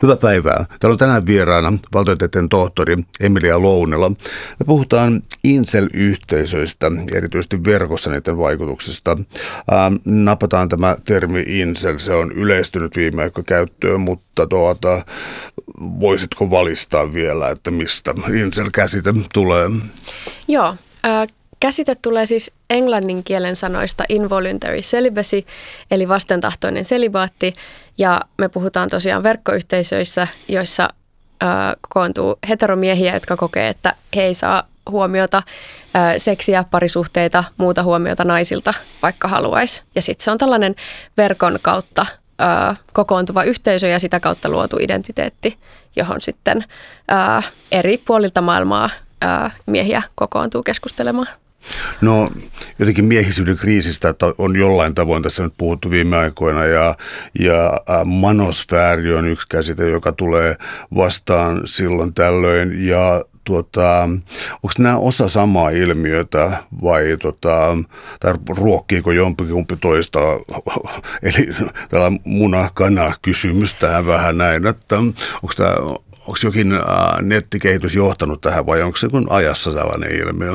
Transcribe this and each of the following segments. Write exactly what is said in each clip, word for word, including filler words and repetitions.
Hyvää päivää. Täällä on tänään vieraana valtiotieteen tohtori Emilia Lounela. Me puhutaan incel-yhteisöistä, erityisesti verkossa niiden vaikutuksista. Ähm, napataan tämä termi incel, se on yleistynyt viime aikoina käyttöön, mutta tuota, voisitko valistaa vielä, että mistä incel-käsite tulee? Joo, äh, käsite tulee siis englannin kielen sanoista involuntary celibacy, eli vastentahtoinen selibaatti, ja me puhutaan tosiaan verkkoyhteisöissä, joissa ö, kokoontuu heteromiehiä, jotka kokee, että he ei saa huomiota, ö, seksiä, parisuhteita, muuta huomiota naisilta, vaikka haluaisi. Ja sitten se on tällainen verkon kautta ö, kokoontuva yhteisö ja sitä kautta luotu identiteetti, johon sitten ö, eri puolilta maailmaa ö, miehiä kokoontuu keskustelemaan. No jotenkin miehisyyden kriisistä että on jollain tavoin tässä nyt puhuttu viime aikoina ja, ja manosfääri on yksi käsite, joka tulee vastaan silloin tällöin ja tuota, onko nämä osa samaa ilmiötä vai tota, tai ruokkiiko jompikumpi toista, eli tällä muna-kana-kysymys tähän vähän näin, että onko tämä onko jokin nettikehitys johtanut tähän vai onko se kun ajassa sellainen ilmiö?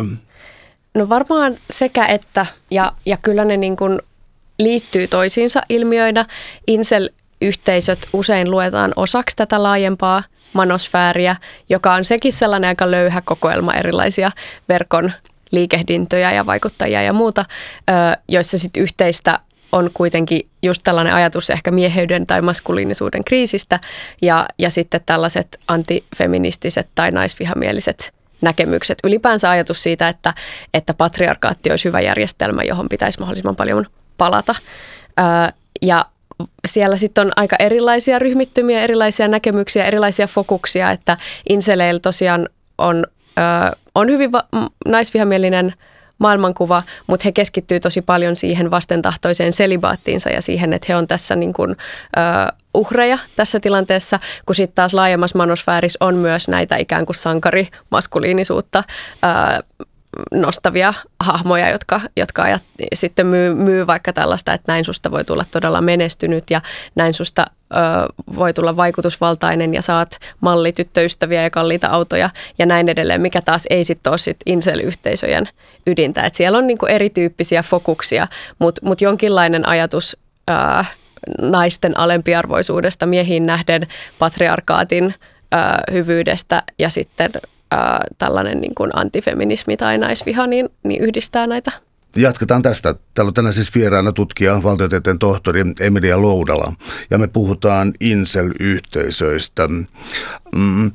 No varmaan sekä että, ja, ja kyllä ne niin kuin liittyy toisiinsa ilmiöinä. Incel-yhteisöt usein luetaan osaksi tätä laajempaa manosfääriä, joka on sekin sellainen aika löyhä kokoelma erilaisia verkon liikehdintöjä ja vaikuttajia ja muuta, joissa sitten yhteistä on kuitenkin just tällainen ajatus ehkä mieheyden tai maskuliinisuuden kriisistä ja, ja sitten tällaiset antifeministiset tai naisvihamieliset näkemykset. Ylipäänsä ajatus siitä, että, että patriarkaatti olisi hyvä järjestelmä, johon pitäisi mahdollisimman paljon palata. Ää, ja siellä sitten on aika erilaisia ryhmittymiä, erilaisia näkemyksiä, erilaisia fokuksia, että inceleillä tosiaan on, ää, on hyvin va- naisvihamielinen maailmankuva, mutta he keskittyy tosi paljon siihen vastentahtoiseen selibaattiinsa ja siihen, että he on tässä niin kuin, ö, uhreja tässä tilanteessa, kun sitten taas laajemmassa manosfäärissä on myös näitä ikään kuin sankarimaskuliinisuutta ö, nostavia hahmoja, jotka, jotka ajat, sitten myy, myy vaikka tällaista, että näin susta voi tulla todella menestynyt ja näin susta ö, voi tulla vaikutusvaltainen ja saat mallityttöystäviä ja kalliita autoja ja näin edelleen, mikä taas ei sitten ole sit incel-yhteisöjen ydintä. Et siellä on niinku erityyppisiä fokuksia, mutta mut jonkinlainen ajatus ö, naisten alempiarvoisuudesta miehiin nähden, patriarkaatin ö, hyvyydestä ja sitten Ää, tällainen niin kuin antifeminismi tai naisviha, niin, niin yhdistää näitä. Jatketaan tästä. Täällä on tänään siis vieraana tutkija, valtiotieteen tohtori Emilia Lounela, ja me puhutaan incel-yhteisöistä. Mm.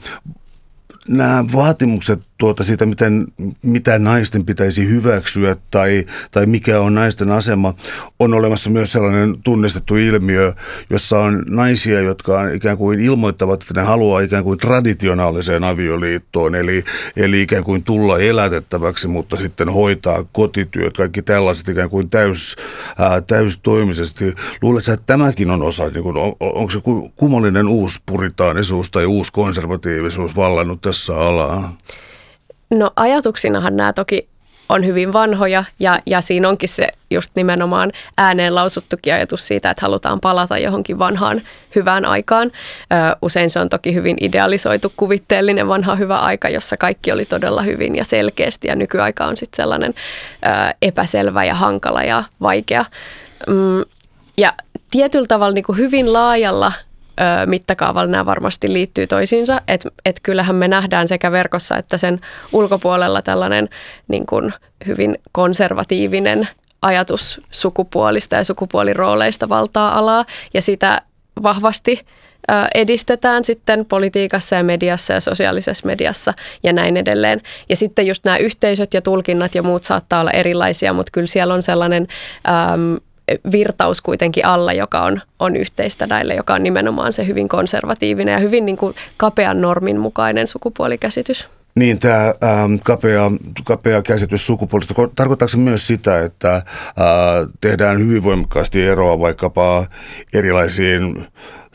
Nämä vaatimukset tuota siitä, miten, mitä naisten pitäisi hyväksyä tai, tai mikä on naisten asema, on olemassa myös sellainen tunnistettu ilmiö, jossa on naisia, jotka ikään kuin ilmoittavat, että ne haluaa ikään kuin traditionaaliseen avioliittoon, eli, eli ikään kuin tulla elätettäväksi, mutta sitten hoitaa kotityöt, kaikki tällaiset ikään kuin täys, ää, täystoimisesti. Luuletko, että tämäkin on osa, niin kuin, on, onko se kummallinen uusi puritaanisuus tai uusi konservatiivisuus vallannut tässä alaa? No ajatuksinahan nämä toki on hyvin vanhoja ja, ja siinä onkin se just nimenomaan ääneen lausuttukin ajatus siitä, että halutaan palata johonkin vanhaan hyvään aikaan. Ö, usein se on toki hyvin idealisoitu, kuvitteellinen vanha hyvä aika, jossa kaikki oli todella hyvin ja selkeästi ja nykyaika on sitten sellainen ö, epäselvä ja hankala ja vaikea. Mm, ja tietyllä tavalla niin kuin hyvin laajalla Ö, mittakaavalla nämä varmasti liittyy toisiinsa, että et kyllähän me nähdään sekä verkossa että sen ulkopuolella tällainen niin kuin hyvin konservatiivinen ajatus sukupuolista ja sukupuolirooleista valtaa alaa ja sitä vahvasti ö, edistetään sitten politiikassa ja mediassa ja sosiaalisessa mediassa ja näin edelleen. Ja sitten just nämä yhteisöt ja tulkinnat ja muut saattaa olla erilaisia, mutta kyllä siellä on sellainen äm, virtaus kuitenkin alla, joka on, on yhteistä näille, joka on nimenomaan se hyvin konservatiivinen ja hyvin niin kuin kapean normin mukainen sukupuolikäsitys. Niin, tämä ähm, kapea, kapea käsitys sukupuolista, tarkoittaako se myös sitä, että äh, tehdään hyvin voimakkaasti eroa vaikkapa erilaisiin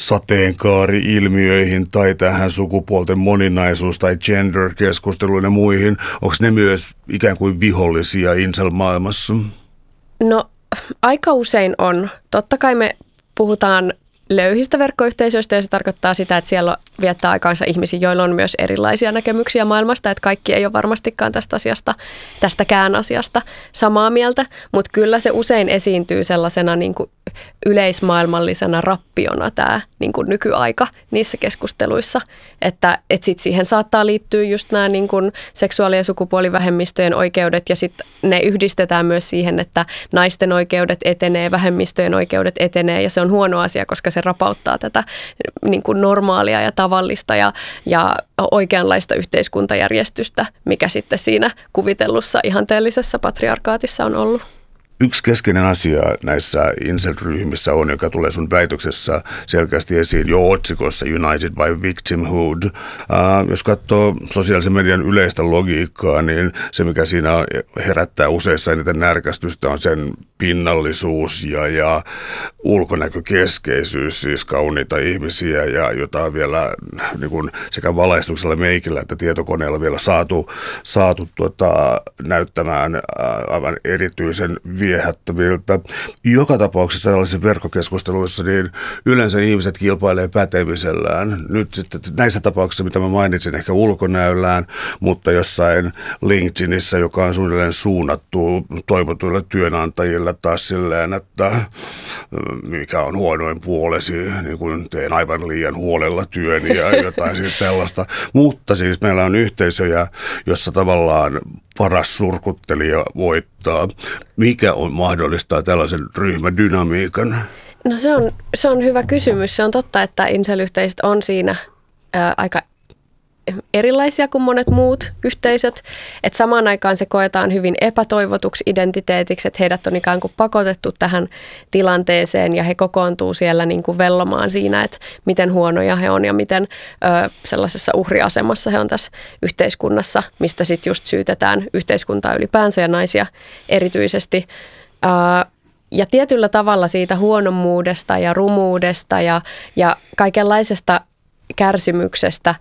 sateenkaari-ilmiöihin tai tähän sukupuolten moninaisuus- tai gender-keskusteluun ja muihin? Onko ne myös ikään kuin vihollisia incel-maailmassa? No aika usein on. Totta kai me puhutaan löyhistä verkkoyhteisöistä ja se tarkoittaa sitä, että siellä viettää aikaansa ihmisiä, joilla on myös erilaisia näkemyksiä maailmasta, että kaikki ei ole varmastikaan tästä asiasta, tästäkään asiasta samaa mieltä, mutta kyllä se usein esiintyy sellaisena niin kuin yleismaailmallisena rappiona tämä niin kuin nykyaika niissä keskusteluissa, että, että sit siihen saattaa liittyä just nämä niin kuin seksuaali- ja sukupuolivähemmistöjen oikeudet ja sitten ne yhdistetään myös siihen, että naisten oikeudet etenee, vähemmistöjen oikeudet etenee ja se on huono asia, koska se rapauttaa tätä niin kuin normaalia ja tavallista ja, ja oikeanlaista yhteiskuntajärjestystä, mikä sitten siinä kuvitellussa ihanteellisessa patriarkaatissa on ollut. Yksi keskeinen asia näissä incel-ryhmissä on, joka tulee sun väitöksessä selkeästi esiin jo otsikossa United by Victimhood. Uh, jos katsoo sosiaalisen median yleistä logiikkaa, niin se mikä siinä herättää useissa eniten närkästystä on sen pinnallisuus ja, ja ulkonäkökeskeisyys, siis kauniita ihmisiä ja jota vielä niin kuin sekä valaistuksella meikillä että tietokoneella vielä saatu, saatu tuota, näyttämään uh, aivan erityisen viehättäviltä. Joka tapauksessa tällaisissa verkkokeskusteluissa niin yleensä ihmiset kilpailee pätemisellään. Nyt sitten näissä tapauksissa, mitä mä mainitsin, ehkä ulkonäöllään, mutta jossain LinkedInissä, joka on suunnilleen suunnattu toivotuille työnantajille taas silleen, että mikä on huonoin puolesi, niin kun teen aivan liian huolella työn ja jotain siis tällaista. Mutta siis meillä on yhteisöjä, jossa tavallaan paras surkuttelija voittaa. Mikä on mahdollistaa tällaisen ryhmädynamiikan? No se on, se on hyvä kysymys. Se on totta, että incel-yhteisöt on siinä ää, aika erilaisia kuin monet muut yhteisöt. Et samaan aikaan se koetaan hyvin epätoivotuksi identiteetiksi, että heidät on ikään kuin pakotettu tähän tilanteeseen ja he kokoontuu siellä niin kuin vellomaan siinä, että miten huonoja he on ja miten ö, sellaisessa uhriasemassa he on tässä yhteiskunnassa, mistä sitten just syytetään yhteiskuntaa ylipäänsä ja naisia erityisesti. Ö, ja tietyllä tavalla siitä huonommuudesta ja rumuudesta ja, ja kaikenlaisesta kärsimyksestä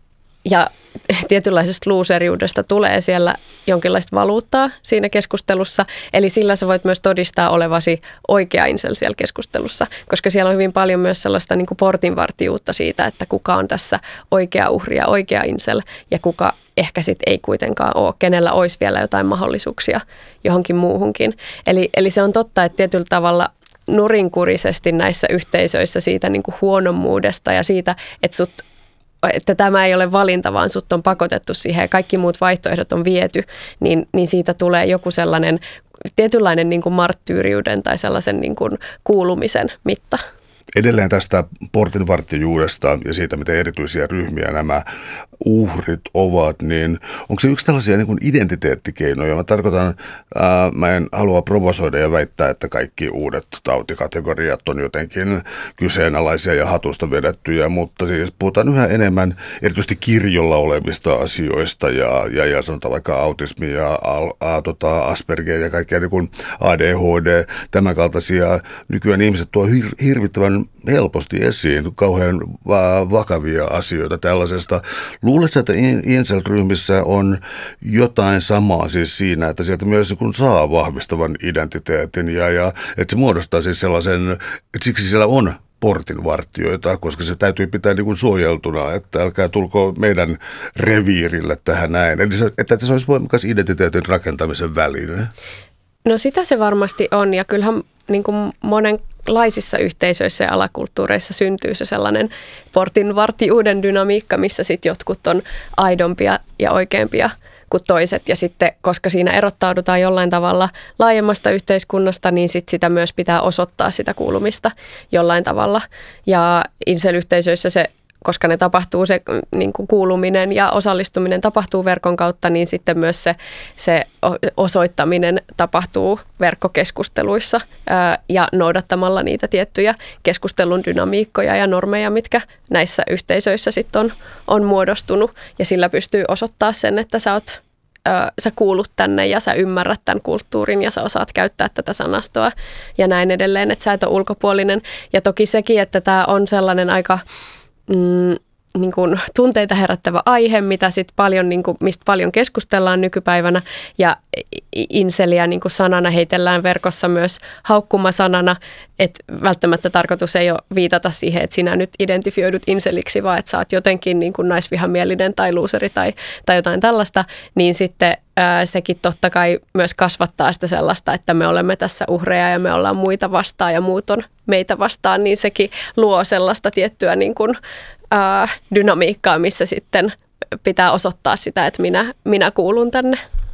ja tietynlaisesta looseriudesta tulee siellä jonkinlaista valuuttaa siinä keskustelussa. Eli sillä sä voit myös todistaa olevasi oikea incel siellä keskustelussa, koska siellä on hyvin paljon myös sellaista niin kuin portinvartijuutta siitä, että kuka on tässä oikea uhri ja oikea incel ja kuka ehkä sitten ei kuitenkaan ole, kenellä olisi vielä jotain mahdollisuuksia johonkin muuhunkin. Eli, eli se on totta, että tietyllä tavalla nurinkurisesti näissä yhteisöissä siitä niin kuin huonommuudesta ja siitä, että sut että tämä ei ole valinta, vaan sut on pakotettu siihen ja kaikki muut vaihtoehdot on viety, niin, niin siitä tulee joku sellainen tietynlainen niin kuin marttyyriuden tai sellaisen niin kuin kuulumisen mitta. Edelleen tästä portinvartijuudesta ja siitä, miten erityisiä ryhmiä nämä uhrit ovat, niin onko se yksi tällaisia niin kuin identiteettikeinoja? Mä tarkoitan, ää, mä en halua provosoida ja väittää, että kaikki uudet tautikategoriat on jotenkin kyseenalaisia ja hatusta vedettyjä, mutta siis puhutaan yhä enemmän erityisesti kirjolla olevista asioista ja, ja, ja sanotaan vaikka autismi ja a, a, tota Asperger ja kaikkia niin kuin A D H D, tämän kaltaisia. Nykyään ihmiset tuo hir, hirvittävän helposti esiin kauhean vakavia asioita tällaisesta. Luuletko, että incel-ryhmissä on jotain samaa siis siinä, että sieltä myös kun saa vahvistavan identiteetin ja, ja että se muodostaa siis sellaisen, että siksi siellä on portinvartijoita, koska se täytyy pitää niin kuin suojeltuna, että älkää tulko meidän reviirille tähän näin. Eli se, että se olisi voimakas identiteetin rakentamisen väline. No sitä se varmasti on ja kyllähän niin kuin monenlaisissa yhteisöissä ja alakulttuureissa syntyy se sellainen portinvartijuuden dynamiikka, missä sitten jotkut on aidompia ja oikeampia kuin toiset. Ja sitten, koska siinä erottaudutaan jollain tavalla laajemmasta yhteiskunnasta, niin sit sitä myös pitää osoittaa sitä kuulumista jollain tavalla. Ja incel-yhteisöissä se, koska ne tapahtuu, se niin kuin kuuluminen ja osallistuminen tapahtuu verkon kautta, niin sitten myös se, se osoittaminen tapahtuu verkkokeskusteluissa ää, ja noudattamalla niitä tiettyjä keskustelun dynamiikkoja ja normeja, mitkä näissä yhteisöissä sitten on, on muodostunut. Ja sillä pystyy osoittaa sen, että sä oot sä kuulut tänne ja sä ymmärrät tämän kulttuurin ja sä osaat käyttää tätä sanastoa ja näin edelleen, että sä et ole ulkopuolinen. Ja toki sekin, että tämä on sellainen aika Mm, niin kuin tunteita herättävä aihe, mitä sit paljon, niin kuin, mistä paljon keskustellaan nykypäivänä, ja inseliä niin kuin sanana heitellään verkossa myös haukkumasanana, että välttämättä tarkoitus ei ole viitata siihen, että sinä nyt identifioidut inseliksi, vaan että sä oot jotenkin niin kuin naisvihamielinen tai luuseri tai, tai jotain tällaista, niin sitten ää, sekin totta kai myös kasvattaa sitä sellaista, että me olemme tässä uhreja ja me ollaan muita vastaan ja muut on meitä vastaan, niin sekin luo sellaista tiettyä niin kuin, ää, dynamiikkaa, missä sitten pitää osoittaa sitä, että minä, minä kuulun tänne.